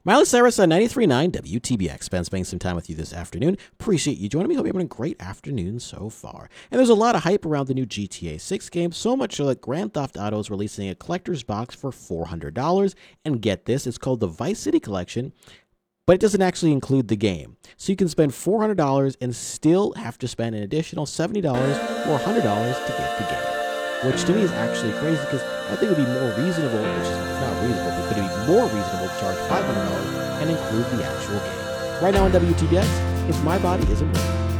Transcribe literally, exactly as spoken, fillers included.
Miley Cyrus on ninety-three point nine W T B X. Ben spending some time with you this afternoon. Appreciate you joining me. Hope you're having a great afternoon so far. And there's a lot of hype around the new G T A six game, so much so that Grand Theft Auto is releasing a collector's box for four hundred dollars. And get this, it's called the Vice City Collection, but it doesn't actually include the game. So you can spend four hundred dollars and still have to spend an additional seventy dollars or one hundred dollars to get the game, which to me is actually crazy because I think it would be more reasonable, which is not reasonable, but it would be more reasonable to charge five hundred dollars and include the actual game. Right now on W T B X, if My Body Isn't Real.